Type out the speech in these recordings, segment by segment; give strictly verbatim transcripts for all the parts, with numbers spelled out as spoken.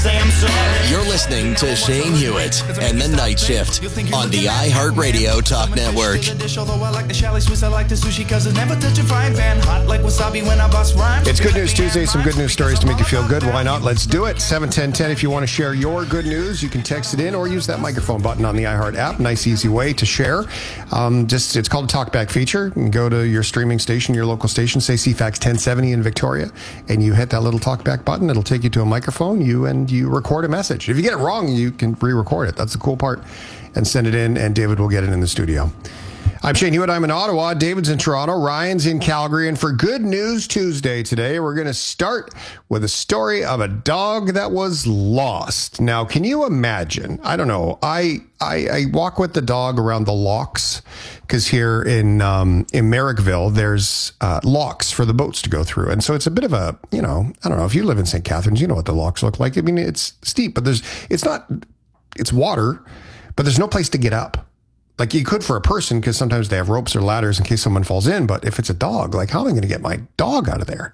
You're listening to Shane Hewitt and the Night Shift on the iHeartRadio Talk Network. It's Good News Tuesday. Some good news stories to make you feel good. Why not? Let's do it. seven ten ten. If you want to share your good news, you can text it in or use that microphone button on the iHeart app. Nice, easy way to share. Um, just It's called a talkback feature. You can go to your streaming station, your local station, say C FAX ten seventy in Victoria, and you hit that little talkback button. It'll take you to a microphone. You and you record a message. If you get it wrong, you can re-record it. That's the cool part. And send it in, and David will get it in the studio. I'm Shane Hewitt. I'm in Ottawa. David's in Toronto. Ryan's in Calgary. And for Good News Tuesday today, we're going to start with a story of a dog that was lost. Now, can you imagine? I don't know. I I, I walk with the dog around the locks because here in um, in Merrickville, there's uh, locks for the boats to go through. And so it's a bit of a, you know, I don't know. If you live in Saint Catharines, you know what the locks look like. I mean, it's steep, but there's it's not, it's water, but there's no place to get up. Like you could for a person because sometimes they have ropes or ladders in case someone falls in. But if it's a dog, like how am I going to get my dog out of there?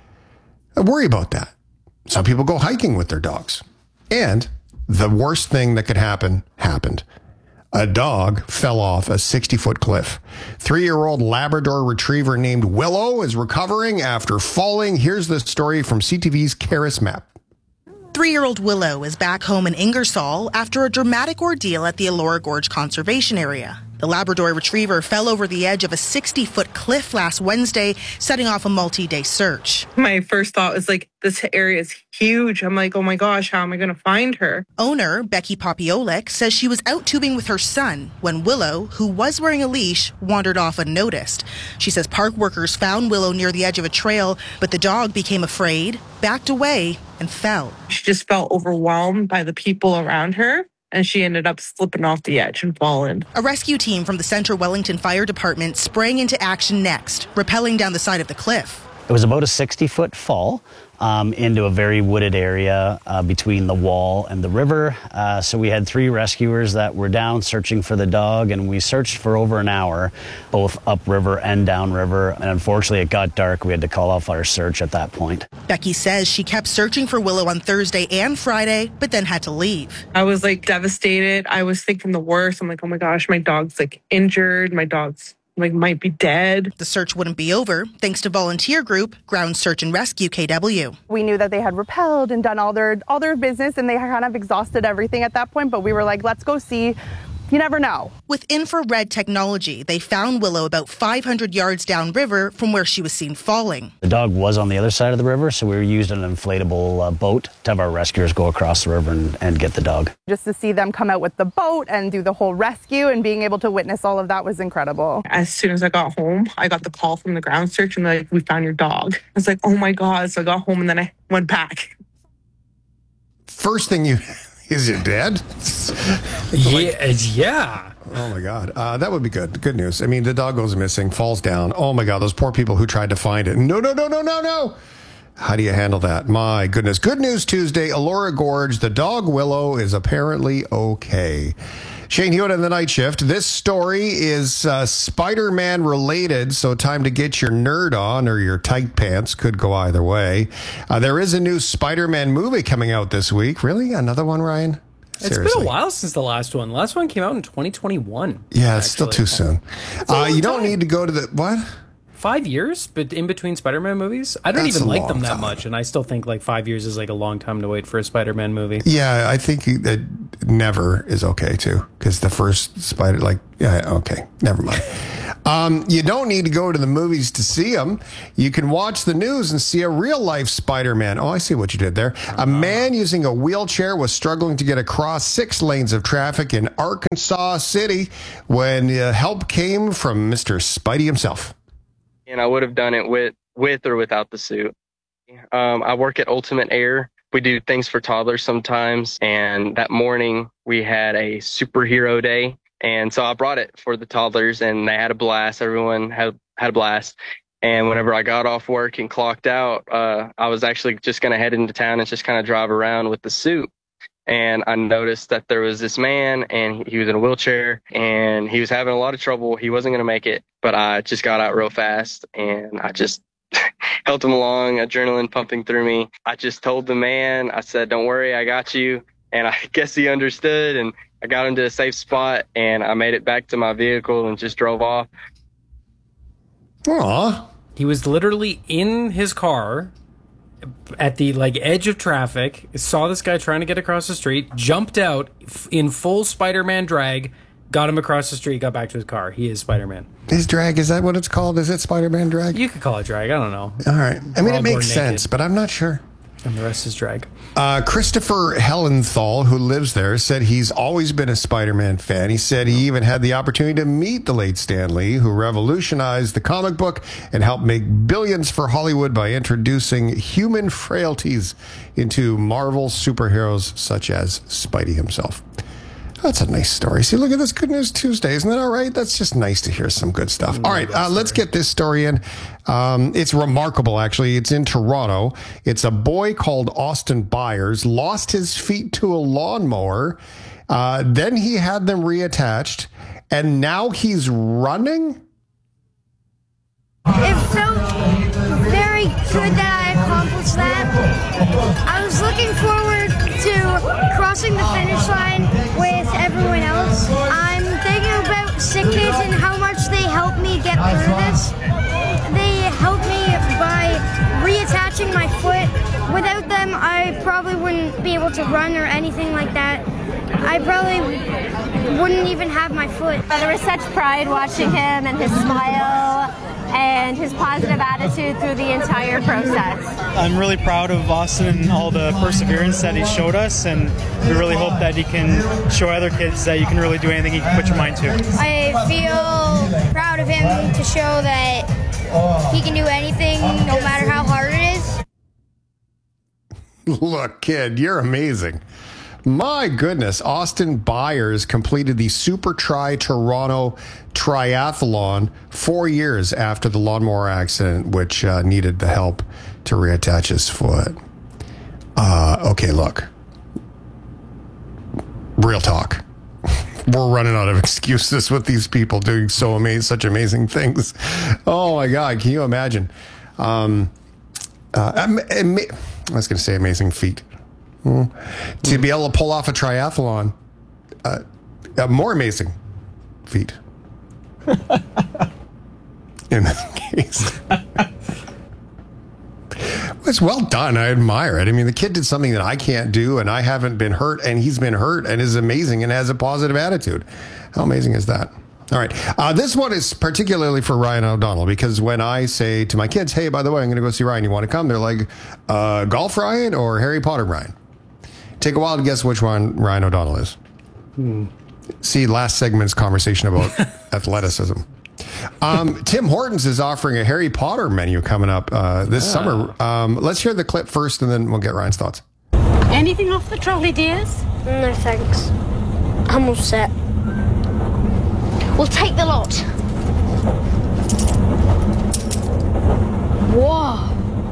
I worry about that. Some people go hiking with their dogs. And the worst thing that could happen happened. A dog fell off a sixty-foot cliff. Three-year-old Labrador retriever named Willow is recovering after falling. Here's the story from C T V's Karis Map. Three-year-old Willow is back home in Ingersoll after a dramatic ordeal at the Elora Gorge Conservation Area. The Labrador retriever fell over the edge of a sixty-foot cliff last Wednesday, setting off a multi-day search. My first thought was like, this area is huge. I'm like, oh my gosh, how am I going to find her? Owner Becky Popiolik says she was out tubing with her son when Willow, who was wearing a leash, wandered off unnoticed. She says park workers found Willow near the edge of a trail, but the dog became afraid, backed away, and fell. She just felt overwhelmed by the people around her, and she ended up slipping off the edge and falling. A rescue team from the Centre Wellington Fire Department sprang into action next, rappelling down the side of the cliff. It was about a sixty-foot fall um, into a very wooded area uh, between the wall and the river. Uh, so we had three rescuers that were down searching for the dog, and we searched for over an hour, both upriver and downriver. And unfortunately, it got dark. We had to call off our search at that point. Becky says she kept searching for Willow on Thursday and Friday, but then had to leave. I was like devastated. I was thinking the worst. I'm like, oh my gosh, my dog's like injured. My dog's like might be dead. The search wouldn't be over thanks to volunteer group Ground Search and Rescue K W. We knew that they had rappelled and done all their all their business, and they kind of exhausted everything at that point, but we were like, let's go see. You never know. With infrared technology, they found Willow about five hundred yards downriver from where she was seen falling. The dog was on the other side of the river, so we used an inflatable uh, boat to have our rescuers go across the river and, and get the dog. Just to see them come out with the boat and do the whole rescue and being able to witness all of that was incredible. As soon as I got home, I got the call from the ground search and they're like, we found your dog. I was like, oh my God. So I got home and then I went back. First thing you... Is it dead? Yeah, yeah. Oh, my God. Uh, that would be good. Good news. I mean, the dog goes missing, falls down. Oh, my God. Those poor people who tried to find it. No, no, no, no, no, no. How do you handle that? My goodness. Good News Tuesday, Elora Gorge. The dog Willow is apparently okay. Shane Hewitt on the Night Shift. This story is uh, Spider-Man related, so time to get your nerd on or your tight pants. Could go either way. Uh, there is a new Spider-Man movie coming out this week. Really? Another one, Ryan? Seriously. It's been a while since the last one. The last one came out in twenty twenty-one. Yeah, it's actually still too soon. Uh, you don't time. need to go to the... What? Five years, but in between Spider-Man movies? I don't That's even like them time. that much, and I still think like five years is like a long time to wait for a Spider-Man movie. Yeah, I think that never is okay, too, because the first Spider, like, yeah, okay, never mind. um, you don't need to go to the movies to see them. You can watch the news and see a real-life Spider-Man. Oh, I see what you did there. Uh-huh. A man using a wheelchair was struggling to get across six lanes of traffic in Arkansas City when uh, help came from Mister Spidey himself. And I would have done it with, with or without the suit. Um, I work at Ultimate Air. We do things for toddlers sometimes. And that morning we had a superhero day. And so I brought it for the toddlers and they had a blast. Everyone had, had a blast. And whenever I got off work and clocked out, uh, I was actually just going to head into town and just kind of drive around with the suit. And I noticed that there was this man and he was in a wheelchair and he was having a lot of trouble. He wasn't going to make it, but I just got out real fast and I just helped him along, adrenaline pumping through me. I just told the man, I said, don't worry, I got you. And I guess he understood, and I got him to a safe spot, and I made it back to my vehicle and just drove off. Aw. He was literally in his car at the like edge of traffic, saw this guy trying to get across the street, jumped out f- in full Spider-Man drag, got him across the street, got back to his car. He is Spider-Man. His drag, is that what it's called? Is it Spider-Man drag? You could call it drag. I don't know. All right. I mean, We're it all makes born sense, naked. but I'm not sure. And the rest is drag. Uh, Christopher Hellenthal, who lives there, said he's always been a Spider-Man fan. He said he even had the opportunity to meet the late Stan Lee, who revolutionized the comic book and helped make billions for Hollywood by introducing human frailties into Marvel superheroes such as Spidey himself. That's a nice story. See, look at this Good News Tuesday. Isn't that all right? That's just nice to hear some good stuff. All right, uh, let's get this story in. Um, it's remarkable, actually. It's in Toronto. It's a boy called Austin Byers, lost his feet to a lawnmower. Uh, then he had them reattached, and now he's running? It felt very good that I accomplished that. I was looking forward to crossing the finish line with everyone else. I'm thinking about sick kids and how much they helped me get through this. They helped me by reattaching my foot. Without them, I probably wouldn't be able to run or anything like that. I probably wouldn't even have my foot. There was such pride watching him and his smile and his positive attitude through the entire process. I'm really proud of Austin and all the perseverance that he showed us, and we really hope that he can show other kids that you can really do anything you can put your mind to. I feel proud of him to show that he can do anything no matter how hard it is. Look, kid, you're amazing. My goodness, Austin Byers completed the Super Tri Toronto Triathlon four years after the lawnmower accident, which uh, needed the help to reattach his foot. Uh, okay, look. Real talk. We're running out of excuses with these people doing so amazing, such amazing things. Oh my God, can you imagine? Um, uh, I was going to say amazing feat. Mm. To be able to pull off a triathlon, uh, a more amazing feat. In this case. It's well done. I admire it. I mean, the kid did something that I can't do, and I haven't been hurt, and he's been hurt, and is amazing, and has a positive attitude. How amazing is that? All right. Uh, this one is particularly for Ryan O'Donnell, because when I say to my kids, hey, by the way, I'm going to go see Ryan, you want to come? They're like, uh, Golf Ryan or Harry Potter Ryan? Take a while to guess which one Ryan O'Donnell is. Hmm. See last segment's conversation about athleticism. Um, Tim Hortons is offering a Harry Potter menu coming up uh, this ah. summer. Um, let's hear the clip first, and then we'll get Ryan's thoughts. Anything off the trolley, dears? No, thanks. I'm all set. We'll take the lot. Whoa.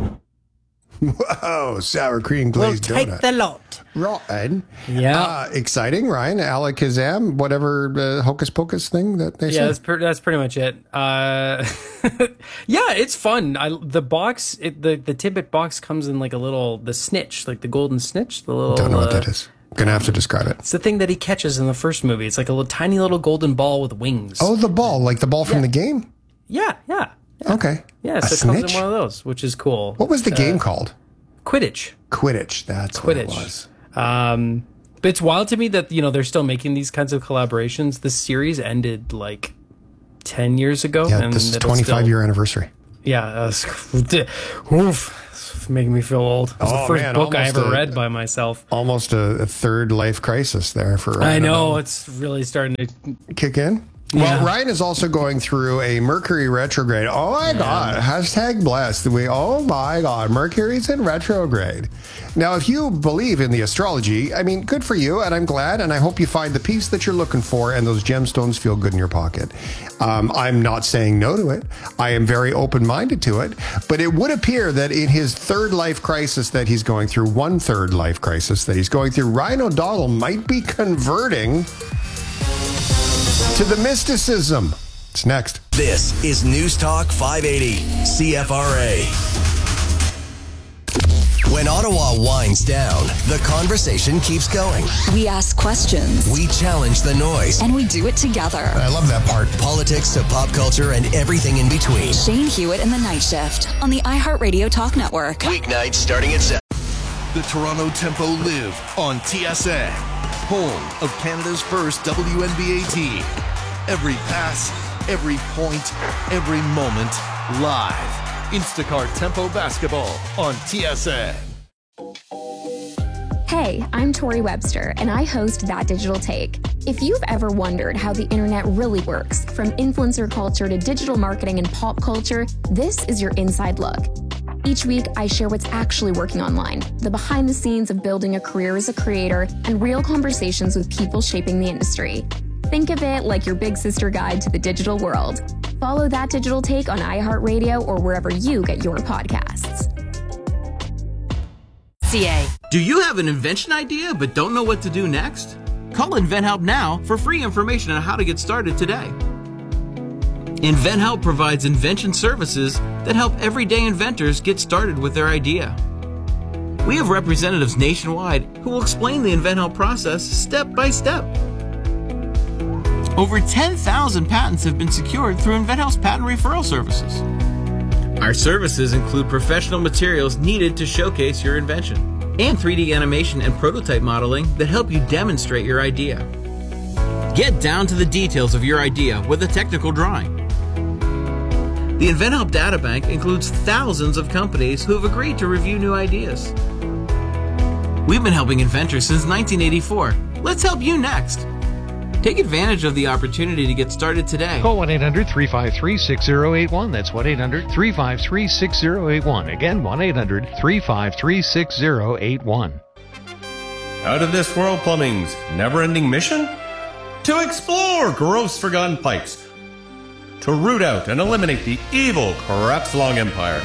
Whoa, sour cream glazed we'll donut. We'll take the lot. Ryan. Yeah. Uh, exciting, Ryan. Alakazam, whatever uh, hocus pocus thing that they yeah, say. Yeah, that's, per- that's pretty much it. Uh, yeah, it's fun. I, the box, it, the, the Tidbit box comes in like a little, the snitch, like the golden snitch. The little. Don't know what uh, that is. Gonna have to describe it. It's the thing that he catches in the first movie. It's like a little tiny little golden ball with wings. Oh, the ball, like the ball from yeah. the game? Yeah, yeah. yeah. Okay. Yeah, a so it snitch? comes in one of those, which is cool. What was the uh, game called? Quidditch. Quidditch, that's Quidditch. what it was. Um, but it's wild to me that, you know, they're still making these kinds of collaborations. The series ended like ten years ago. Yeah, and this is twenty-five still, year anniversary. Yeah, uh, oof, it's making me feel old. It was oh, the first man, book I ever a, read by myself. Almost a, a third life crisis there for Ryan. I know, O'Donnell. it's really starting to kick in. Well, yeah. Ryan is also going through a Mercury retrograde. Oh my yeah. God. Hashtag blessed. We, oh my God. Mercury's in retrograde. Now, if you believe in the astrology, I mean, good for you. And I'm glad. And I hope you find the peace that you're looking for and those gemstones feel good in your pocket. Um, I'm not saying no to it. I am very open-minded to it. But it would appear that in his third life crisis that he's going through, one third life crisis that he's going through, Ryan O'Donnell might be converting to the mysticism. It's next. This is News Talk five eighty, C F R A. When Ottawa winds down, the conversation keeps going. We ask questions. We challenge the noise. And we do it together. I love that part. Politics to pop culture and everything in between. Shane Hewitt and the Night Shift on the iHeartRadio Talk Network. Weeknights starting at seven. The Toronto Tempo live on T S N, home of Canada's first W N B A team. Every pass, every point, every moment, live. Instacart Tempo Basketball on T S N. Hey, I'm Tori Webster, and I host That Digital Take. If you've ever wondered how the internet really works, from influencer culture to digital marketing and pop culture, this is your inside look. Each week, I share what's actually working online, the behind the scenes of building a career as a creator, and real conversations with people shaping the industry. Think of it like your big sister guide to the digital world. Follow That Digital Take on iHeartRadio or wherever you get your podcasts. C A. Do you have an invention idea but don't know what to do next? Call InventHelp now for free information on how to get started today. InventHelp provides invention services that help everyday inventors get started with their idea. We have representatives nationwide who will explain the InventHelp process step by step. Over ten thousand patents have been secured through InventHelp's patent referral services. Our services include professional materials needed to showcase your invention and three D animation and prototype modeling that help you demonstrate your idea. Get down to the details of your idea with a technical drawing. The InventHelp Databank includes thousands of companies who have agreed to review new ideas. We've been helping inventors since nineteen eighty-four. Let's help you next. Take advantage of the opportunity to get started today. Call one eight hundred three five three six zero eight one. That's one eight hundred three five three six zero eight one. Again, one eight hundred three five three six zero eight one. Out of This World Plumbing's never-ending mission? To explore gross forgotten pipes. To root out and eliminate the evil Crapslong Empire.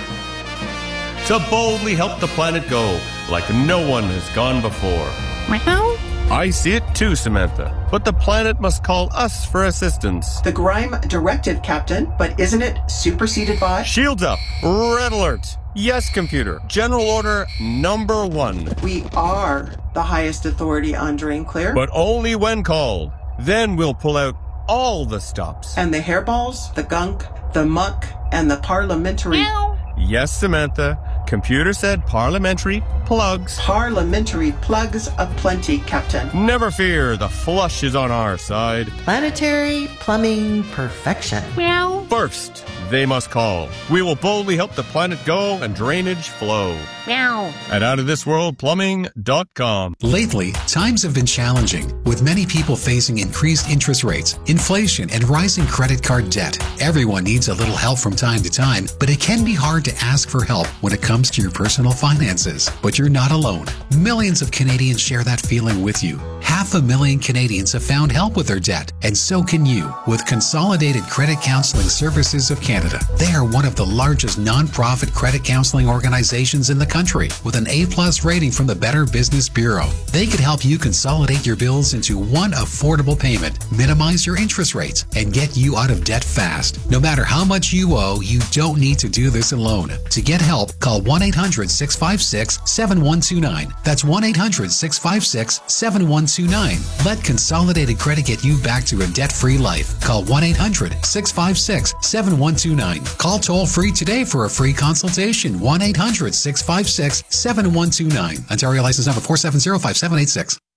To boldly help the planet go like no one has gone before. Meow. I see it too, Samantha. But the planet must call us for assistance. The Grime directive, Captain, but isn't it superseded by? Shields up. Red alert. Yes, computer. General order number one. We are the highest authority on drain clear. But only when called. Then we'll pull out all the stops. And the hairballs, the gunk, the muck, and the parliamentary... Meow. Yes, Samantha. Computer said parliamentary plugs. Parliamentary plugs aplenty, Captain. Never fear, the flush is on our side. Planetary plumbing perfection. Meow. First, they must call. We will boldly help the planet go and drainage flow. Meow. At out of this world plumbing dot com. Lately, times have been challenging, with many people facing increased interest rates, inflation, and rising credit card debt. Everyone needs a little help from time to time, but it can be hard to ask for help when it comes to your personal finances. But you're not alone. Millions of Canadians share that feeling with you. Half a million Canadians have found help with their debt, and so can you with Consolidated Credit Counseling Services of Canada. They are one of the largest non-profit credit counseling organizations in the country, with an A-plus rating from the Better Business Bureau. They could help you consolidate your bills into one affordable payment, minimize your interest rates, and get you out of debt fast. No matter how much you owe, you don't need to do this alone. To get help, call one eight hundred six five six seven one two nine. That's one eight hundred six five six seven one two nine. Let Consolidated Credit get you back to a debt-free life. Call one eight hundred six five six seven one two nine. Call toll-free today for a free consultation. one eight hundred six five six seven one two nine. Ontario license number four seven zero five seven eight six.